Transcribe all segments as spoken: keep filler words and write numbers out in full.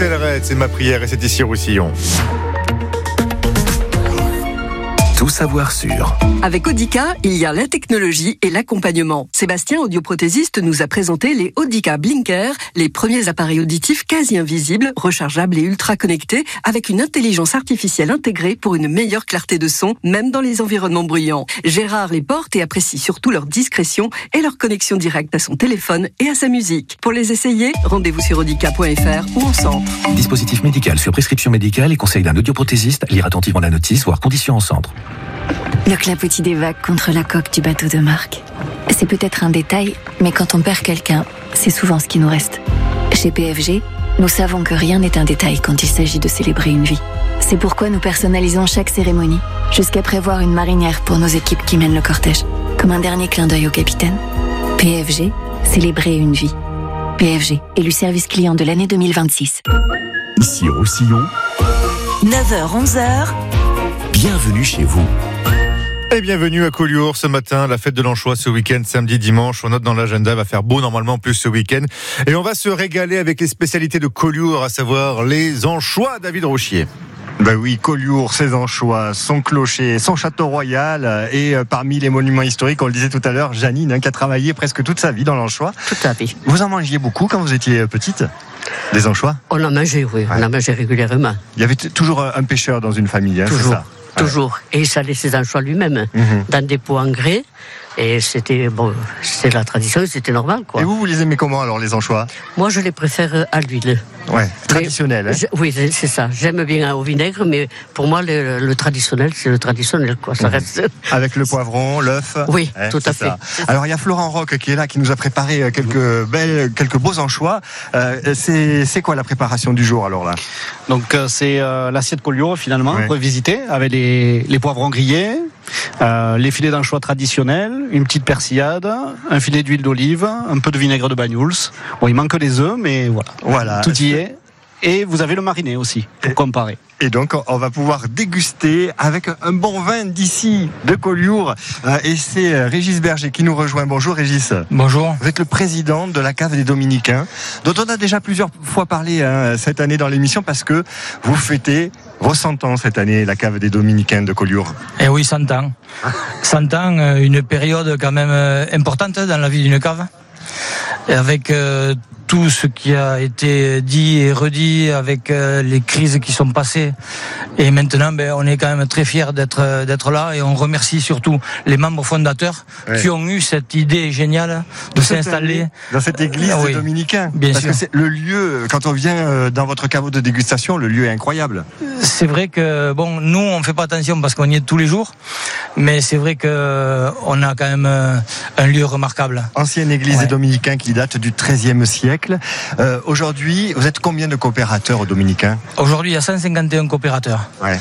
Axel Red, c'est ma prière et c'est ici Roussillon. Tout savoir sur. Avec Audica, il y a la technologie et l'accompagnement. Sébastien, audioprothésiste, nous a présenté les Audica Blinker, les premiers appareils auditifs quasi invisibles, rechargeables et ultra connectés, avec une intelligence artificielle intégrée pour une meilleure clarté de son, même dans les environnements bruyants. Gérard les porte et apprécie surtout leur discrétion et leur connexion directe à son téléphone et à sa musique. Pour les essayer, rendez-vous sur audica point f r ou en centre. Dispositif médical sur prescription médicale et conseil d'un audioprothésiste. Lire attentivement la notice, voire conditions en centre. Le clapotis des vagues contre la coque du bateau de Marc. C'est peut-être un détail, mais quand on perd quelqu'un, c'est souvent ce qui nous reste. Chez P F G, nous savons que rien n'est un détail quand il s'agit de célébrer une vie. C'est pourquoi nous personnalisons chaque cérémonie, jusqu'à prévoir une marinière pour nos équipes qui mènent le cortège. Comme un dernier clin d'œil au capitaine. P F G, célébrer une vie. P F G, élu service client de l'année deux mille vingt-six. Ici Roussillon. neuf heures onze heures. Bienvenue chez vous. Et bienvenue à Collioure ce matin, la fête de l'anchois ce week-end, samedi, dimanche. On note dans l'agenda, va faire beau normalement plus ce week-end. Et on va se régaler avec les spécialités de Collioure, à savoir les anchois, David Rochier. Ben oui, Collioure, ses anchois, son clocher, son château royal et euh, parmi les monuments historiques, on le disait tout à l'heure, Janine, hein, qui a travaillé presque toute sa vie dans l'anchois. Tout à fait. Vous en mangiez beaucoup quand vous étiez petite, des anchois? On en mangeait, oui, ouais. On en mangeait régulièrement. Il y avait t- toujours un pêcheur dans une famille, hein, toujours, c'est ça? Toujours. Ouais. Et il salait ses anchois lui-même, mmh. dans des pots en grès. Et c'était, bon, c'était la tradition, c'était normal, quoi. Et vous, vous les aimez comment, alors, les anchois? Moi, je les préfère à l'huile. Ouais, traditionnel, hein? Je, oui, c'est ça. J'aime bien au vinaigre, mais pour moi, le, le traditionnel, c'est le traditionnel, quoi. Ça mmh. reste... Avec le poivron, l'œuf. Oui, hein, tout à fait. Ça. Alors, il y a Florent Roch qui est là, qui nous a préparé quelques belles, quelques beaux anchois. Euh, c'est, c'est quoi la préparation du jour, alors, là? Donc, euh, c'est euh, l'assiette Collioure, finalement, ouais. revisitée, avec les, les poivrons grillés, euh, les filets d'anchois traditionnels, une petite persillade, un filet d'huile d'olive, un peu de vinaigre de Banyuls. Bon, il manque les œufs, mais voilà. Voilà. Tout y est. Et vous avez le mariné aussi, pour comparer. Et donc, on va pouvoir déguster avec un bon vin d'ici, de Collioure. Et c'est Régis Berger qui nous rejoint. Bonjour Régis. Bonjour. Vous êtes le président de la cave des Dominicains, dont on a déjà plusieurs fois parlé hein, cette année dans l'émission, parce que vous fêtez vos cent ans cette année, la cave des Dominicains de Collioure. Eh oui, cent ans. cent ans, une période quand même importante dans la vie d'une cave. Et avec euh, tout ce qui a été dit et redit, avec euh, les crises qui sont passées. Et maintenant, ben, on est quand même très fiers d'être, d'être là, et on remercie surtout les membres fondateurs ouais. qui ont eu cette idée géniale de cette s'installer. Dans cette église euh, oui. des Dominicains. Bien Parce sûr. que c'est le lieu, quand on vient dans votre caveau de dégustation, le lieu est incroyable. C'est vrai que, bon, nous, on ne fait pas attention parce qu'on y est tous les jours, mais c'est vrai qu'on a quand même un lieu remarquable. Ancienne église ouais. des Dominicains qui date du treizième siècle. Euh, aujourd'hui, vous êtes combien de coopérateurs aux Dominicains? Aujourd'hui, il y a cent cinquante et un coopérateurs. Ouais.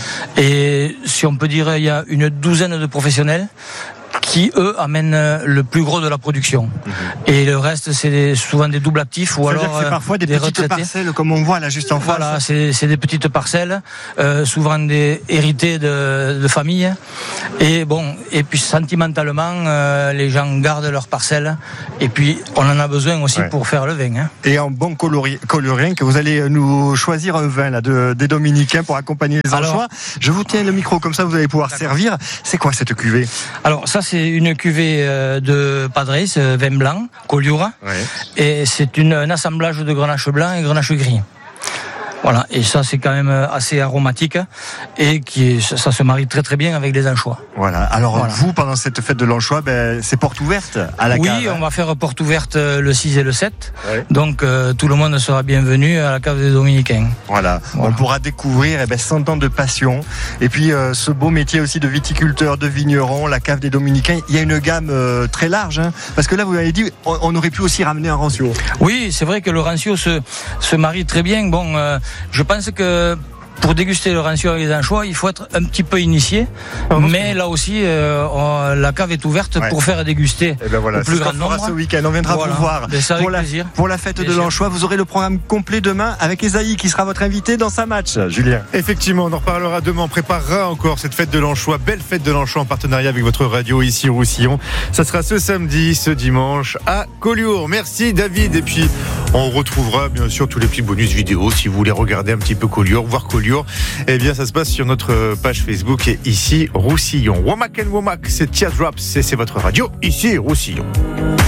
Et si on peut dire, il y a une douzaine de professionnels qui, eux, amènent le plus gros de la production. Mmh. Et le reste, c'est des, souvent des doubles actifs ou C'est-à-dire alors que c'est parfois des, des petites retraités. parcelles, comme on voit là juste en face. Voilà, c'est, c'est des petites parcelles, euh, souvent des hérités de, de famille. Et bon, et puis sentimentalement, euh, les gens gardent leurs parcelles. Et puis, on en a besoin aussi ouais. pour faire le vin. Hein. Et en bon colorien, que vous allez nous choisir un vin là de, des Dominicains pour accompagner les anchois. Je vous tiens le micro, comme ça vous allez pouvoir D'accord. servir. C'est quoi cette cuvée? Alors ça, c'est une cuvée de Padres, vin blanc, Collioure. Ouais. Et c'est une, un assemblage de grenache blanc et grenache gris. Voilà, et ça c'est quand même assez aromatique et qui est, ça se marie très très bien avec les anchois. Voilà, alors voilà. vous pendant cette fête de l'anchois, ben, c'est porte ouverte à la oui, cave. Oui, on va faire porte ouverte le six et le sept, ouais. donc euh, tout le monde sera bienvenu à la cave des Dominicains. Voilà, voilà. On pourra découvrir eh ben, cent ans de passion et puis euh, ce beau métier aussi de viticulteur, de vigneron, la cave des Dominicains. Il y a une gamme euh, très large, hein, parce que là vous avez dit on, on aurait pu aussi ramener un rancio. Oui, c'est vrai que le rancio se, se marie très bien. Bon, euh, je pense que pour déguster le rancio avec les anchois, il faut être un petit peu initié. Ah, mais là aussi, euh, on, la cave est ouverte ouais. pour faire déguster et ben voilà, au plus grand nombre. Ce week-end, on viendra voilà. vous voir pour la, plaisir. pour la fête plaisir. de l'anchois. Vous aurez le programme complet demain avec Esaïe qui sera votre invité dans sa match. Julien. Effectivement, on en reparlera demain. On préparera encore cette fête de l'anchois, belle fête de l'anchois en partenariat avec votre radio ici Roussillon. Ça sera ce samedi, ce dimanche à Collioure. Merci David. Et puis on retrouvera bien sûr tous les petits bonus vidéo si vous voulez regarder un petit peu Collioure, voir Collioure. Eh bien, ça se passe sur notre page Facebook et ici Roussillon. Womack and Womack, c'est Teardrops et c'est votre radio ici Roussillon.